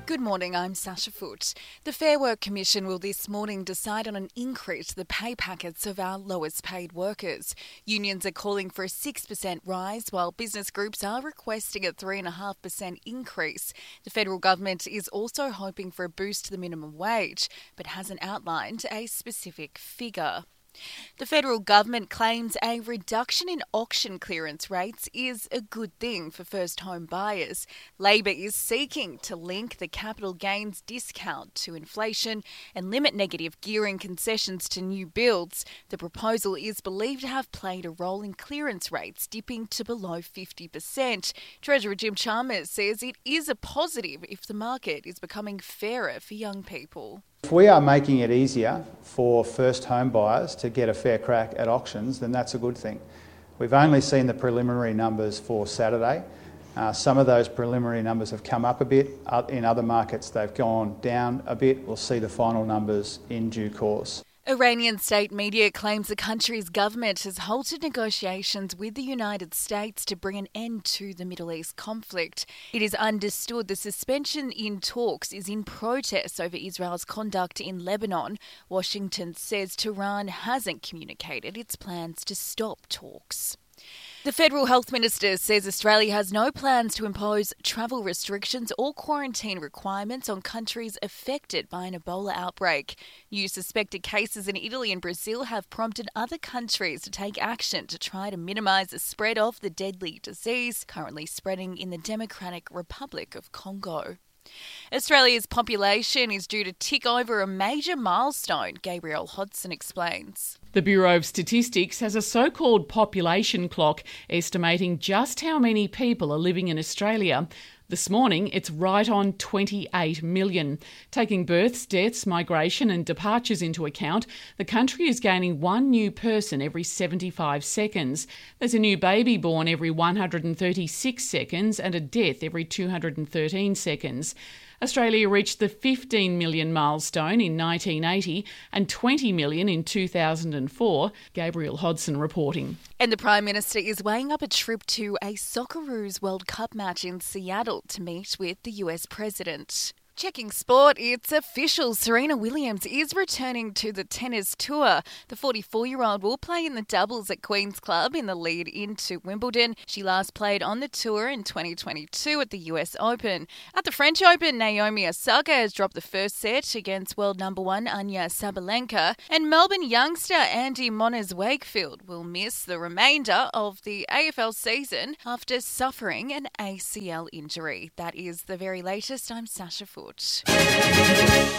Good morning, I'm Sasha Foote. The Fair Work Commission will this morning decide on an increase to the pay packets of our lowest paid workers. Unions are calling for a 6% rise, while business groups are requesting a 3.5% increase. The federal government is also hoping for a boost to the minimum wage, but hasn't outlined a specific figure. The federal government claims a reduction in auction clearance rates is a good thing for first home buyers. Labor is seeking to link the capital gains discount to inflation and limit negative gearing concessions to new builds. The proposal is believed to have played a role in clearance rates dipping to below 50%. Treasurer Jim Chalmers says it is a positive if the market is becoming fairer for young people. If we are making it easier for first home buyers to get a fair crack at auctions, then that's a good thing. We've only seen the preliminary numbers for Saturday. Some of those preliminary numbers have come up a bit. In other markets, they've gone down a bit. We'll see the final numbers in due course. Iranian state media claims the country's government has halted negotiations with the United States to bring an end to the Middle East conflict. It is understood the suspension in talks is in protest over Israel's conduct in Lebanon. Washington says Tehran hasn't communicated its plans to stop talks. The Federal Health Minister says Australia has no plans to impose travel restrictions or quarantine requirements on countries affected by an Ebola outbreak. New suspected cases in Italy and Brazil have prompted other countries to take action to try to minimise the spread of the deadly disease currently spreading in the Democratic Republic of Congo. Australia's population is due to tick over a major milestone, Gabrielle Hodson explains. The Bureau of Statistics has a so-called population clock estimating just how many people are living in Australia. This morning, it's right on 28 million. Taking births, deaths, migration and departures into account, the country is gaining one new person every 75 seconds. There's a new baby born every 136 seconds and a death every 213 seconds. Australia reached the 15 million milestone in 1980 and 20 million in 2004. Gabrielle Hodson reporting. And the Prime Minister is weighing up a trip to a Socceroos World Cup match in Seattle to meet with the US President. Checking sport, it's official. Serena Williams is returning to the tennis tour. The 44-year-old will play in the doubles at Queen's Club in the lead into Wimbledon. She last played on the tour in 2022 at the US Open. At the French Open, Naomi Osaka has dropped the first set against world number one Anya Sabalenka. And Melbourne youngster Andy Moniz-Wakefield will miss the remainder of the AFL season after suffering an ACL injury. That is the very latest. I'm Sasha Foote.